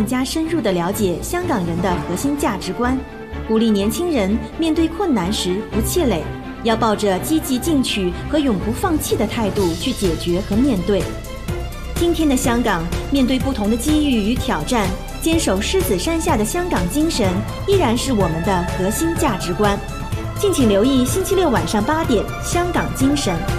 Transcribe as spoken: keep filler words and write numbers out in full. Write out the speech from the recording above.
加深入地了解香港人的核心价值观，鼓励年轻人面对困难时不气馁，要抱着积极进取和永不放弃的态度去解决和面对。今天的香港，面对不同的机遇与挑战，坚守狮子山下的香港精神依然是我们的核心价值观。敬请留意星期六晚上八点《香港精神》。